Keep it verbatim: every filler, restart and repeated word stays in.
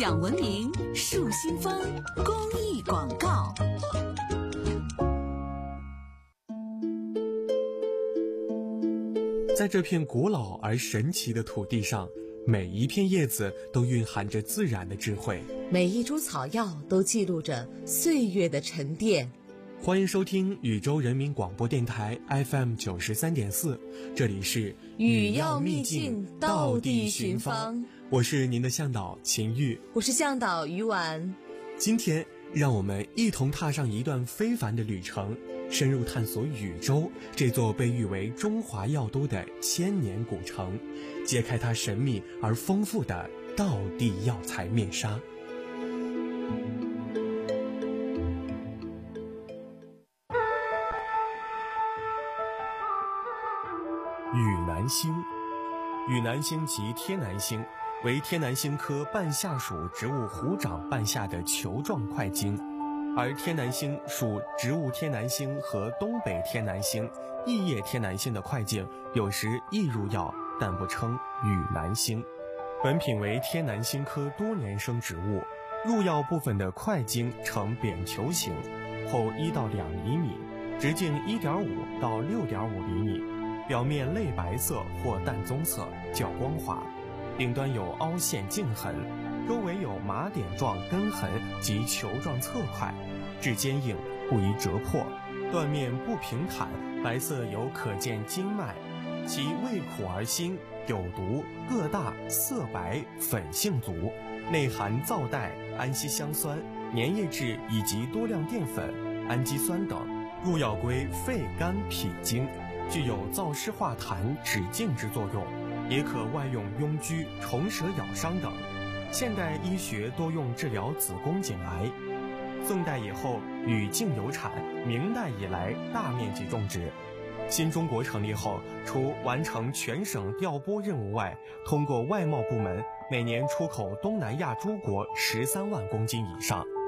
讲文明树新风公益广告。 在这片古老而神奇的土地上，每一片叶子都蕴含着自然的智慧， 每一株草药都记录着岁月的沉淀。 欢迎收听禹州人民广播电台 F M 九十三点四，这里是禹药秘境，道地寻芳。 我是您的向导秦玉， 我是向导于婉。 今天让我们一同踏上一段非凡的旅程，深入探索禹州这座被誉为中华药都的千年古城，揭开它神秘而丰富的道地药材面纱。雨南星，雨南星即天南星，为天南星科半夏属植物虎掌半夏的球状块茎，而天南星属植物天南星和东北天南星、异叶天南星的块茎有时亦入药，但不称雨南星。本品为天南星科多年生植物，入药部分的块茎呈扁球形，厚一到两厘米，直径一点五到六点五厘米，表面类白色或淡棕色，较光滑，顶端有凹陷茎痕，周围有麻点状根痕及球状侧块，质坚硬，不宜折破，断面不平坦，白色有可见筋脉，其味苦而辛，有毒，个大，色白，粉性足，内含皂带、氨烯香酸、粘液质以及多量淀粉、氨基酸等，入药归肺、肝、脾经，具有燥湿化痰、止痉之作用，也可外用痈疽、虫蛇咬伤等。现代医学多用治疗子宫颈癌。宋代以后禹境有产，明代以来大面积种植。新中国成立后，除完成全省调拨任务外，通过外贸部门每年出口东南亚诸国十三万公斤以上。